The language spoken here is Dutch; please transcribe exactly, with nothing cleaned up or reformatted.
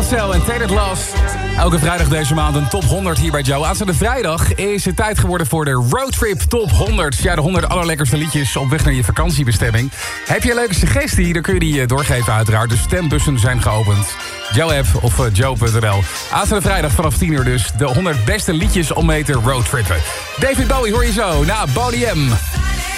Marcel en Taylor Loss. Elke vrijdag deze maand een top honderd hier bij Joe. Aanstaande vrijdag is het tijd geworden voor de Roadtrip Top honderd. Ja, de honderd allerlekkerste liedjes op weg naar je vakantiebestemming. Heb je een leuke suggestie, dan kun je die doorgeven uiteraard. De stembussen zijn geopend. Joe-app of uh, joe punt n l. Aanstaande vrijdag vanaf tien uur dus de honderd beste liedjes om mee te roadtrippen. David Bowie hoor je zo na Boney M.